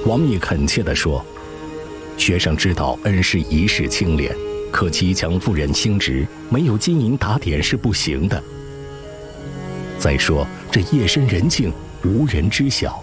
王密恳切地说：“学生知道恩师一世清廉，可其强妇人心直，没有金银打点是不行的。再说这夜深人静，无人知晓。”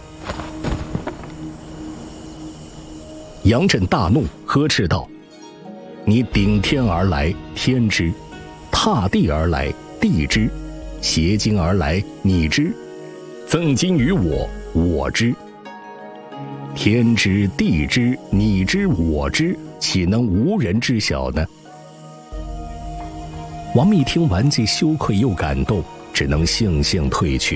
杨震大怒，呵斥道：“你顶天而来，天知；踏地而来，地知；挟金而来，你知；赠金于我，我知。天知，地知，你知，我知，岂能无人知晓呢？”王密听完，既羞愧又感动，只能悻悻退去。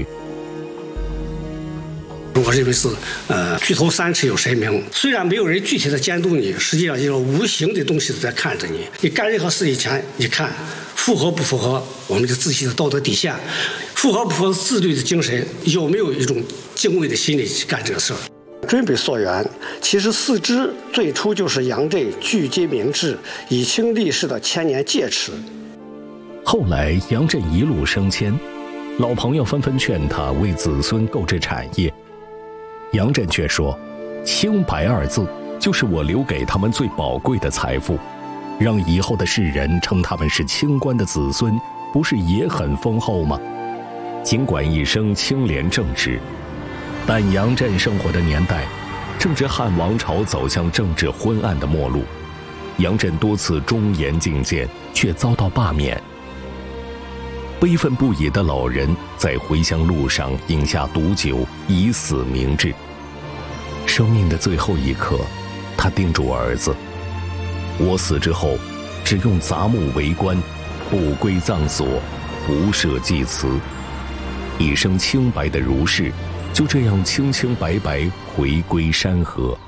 我认为是，举头三尺有神明。虽然没有人具体的监督你，实际上就是无形的东西在看着你。你干任何事以前，你看符合不符合我们的自己的道德底线，符合不符合自律的精神，有没有一种敬畏的心理去干这个事儿。追本溯源，其实四支最初就是杨震聚精明志，以清立世的千年戒尺。 后来杨震一路升迁，老朋友纷纷劝他为子孙购置产业。杨震却说：“清白二字就是我留给他们最宝贵的财富，让以后的世人称他们是清官的子孙，不是也很丰厚吗？”尽管一生清廉正直，但杨震生活的年代正值汉王朝走向政治昏暗的末路，杨震多次忠言进谏，却遭到罢免。悲愤不已的老人在回乡路上饮下毒酒，以死明志。生命的最后一刻，他叮嘱儿子：“我死之后，只用杂木为棺，不归葬所，不设祭祠。”一生清白的儒士，就这样清清白白回归山河。